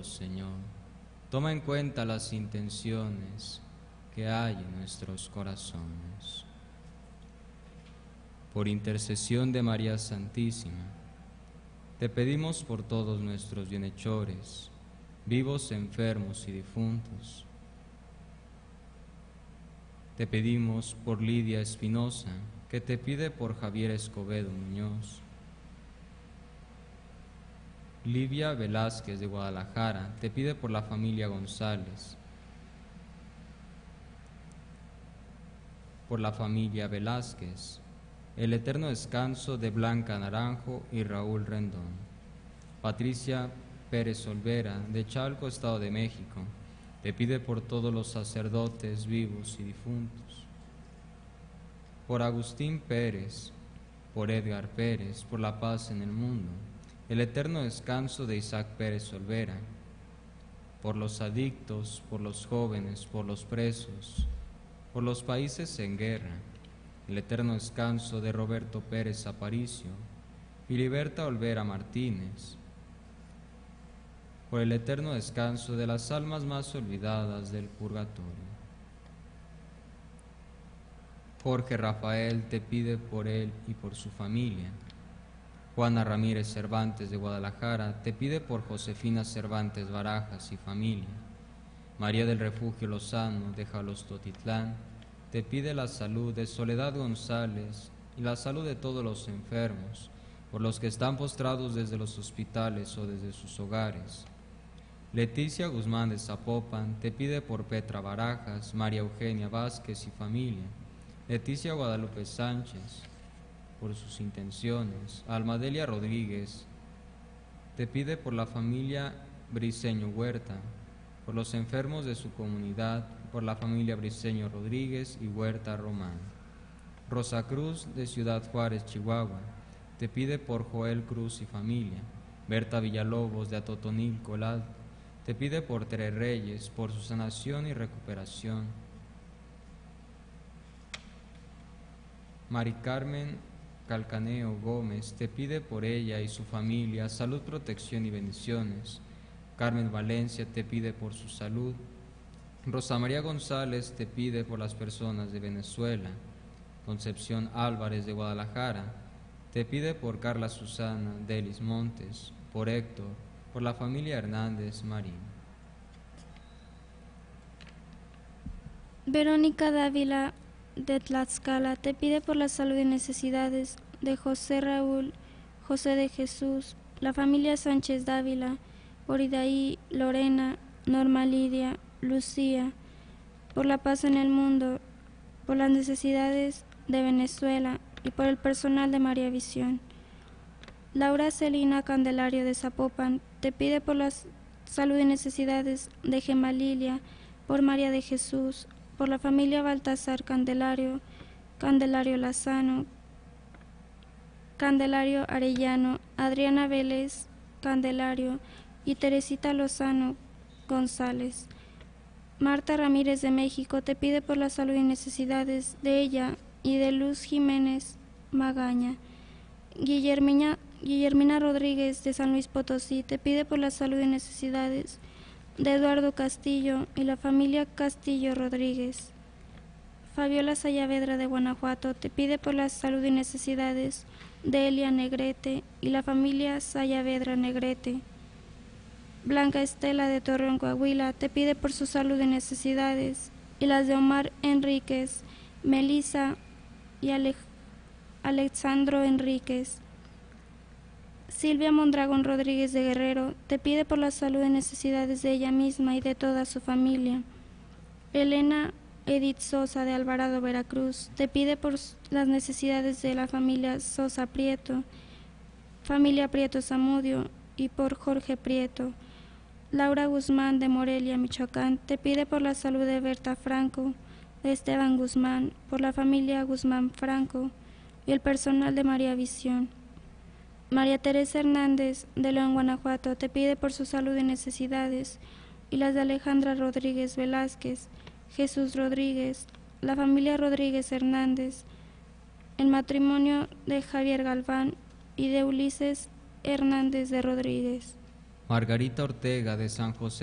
todos, Señor. Toma en cuenta las intenciones que hay en nuestros corazones. Por intercesión de María Santísima, te pedimos por todos nuestros bienhechores, vivos, enfermos y difuntos. Te pedimos por Lidia Espinosa, que te pide por Javier Escobedo Muñoz. Livia Velázquez de Guadalajara te pide por la familia González. Por la familia Velázquez, el eterno descanso de Blanca Naranjo y Raúl Rendón. Patricia Pérez Olvera de Chalco, Estado de México, te pide por todos los sacerdotes vivos y difuntos. Por Agustín Pérez, por Edgar Pérez, por la paz en el mundo, el eterno descanso de Isaac Pérez Olvera, por los adictos, por los jóvenes, por los presos, por los países en guerra, el eterno descanso de Roberto Pérez Aparicio, Filiberta Olvera Martínez, por el eterno descanso de las almas más olvidadas del purgatorio. Jorge Rafael te pide por él y por su familia. Juana Ramírez Cervantes de Guadalajara te pide por Josefina Cervantes Barajas y familia. María del Refugio Lozano de Jalostotitlán te pide la salud de Soledad González y la salud de todos los enfermos, por los que están postrados desde los hospitales o desde sus hogares. Leticia Guzmán de Zapopan te pide por Petra Barajas, María Eugenia Vázquez y familia. Leticia Guadalupe Sánchez, por sus intenciones. Almadelia Rodríguez te pide por la familia Briceño Huerta, por los enfermos de su comunidad, por la familia Briceño Rodríguez y Huerta Román. Rosa Cruz de Ciudad Juárez, Chihuahua, te pide por Joel Cruz y familia. Berta Villalobos de Atotonil, Colad, te pide por Tere Reyes, por su sanación y recuperación. Mari Carmen Calcaneo Gómez te pide por ella y su familia salud, protección y bendiciones. Carmen Valencia te pide por su salud. Rosa María González te pide por las personas de Venezuela. Concepción Álvarez de Guadalajara te pide por Carla Susana Delis Montes, por Héctor, por la familia Hernández Marín. Verónica Dávila de Tlaxcala te pide por la salud y necesidades de José Raúl, José de Jesús, la familia Sánchez Dávila, por Idaí, Lorena, Norma Lidia, Lucía, por la paz en el mundo, por las necesidades de Venezuela y por el personal de María Visión. Laura Celina Candelario de Zapopan te pide por la salud y necesidades de Gema Lilia, por María de Jesús, por la familia Baltasar Candelario, Candelario Lazano, Candelario Arellano, Adriana Vélez Candelario y Teresita Lozano González. Marta Ramírez de México te pide por la salud y necesidades de ella y de Luz Jiménez Magaña. Guillermina Rodríguez de San Luis Potosí te pide por la salud y necesidades de Eduardo Castillo y la familia Castillo Rodríguez. Fabiola Sayavedra de Guanajuato te pide por la salud y necesidades de Elia Negrete y la familia Sayavedra Negrete. Blanca Estela de Torreón, Coahuila te pide por su salud y necesidades y las de Omar Enríquez, Melissa y Alexandro Enríquez. Silvia Mondragón Rodríguez de Guerrero te pide por la salud y necesidades de ella misma y de toda su familia. Elena Edith Sosa de Alvarado, Veracruz te pide por las necesidades de la familia Sosa Prieto, familia Prieto Zamudio y por Jorge Prieto. Laura Guzmán de Morelia, Michoacán te pide por la salud de Berta Franco, de Esteban Guzmán, por la familia Guzmán Franco y el personal de María Visión. María Teresa Hernández de León, Guanajuato te pide por su salud y necesidades y las de Alejandra Rodríguez Velázquez, Jesús Rodríguez, la familia Rodríguez Hernández, el matrimonio de Javier Galván y de Ulises Hernández de Rodríguez. Margarita Ortega de San José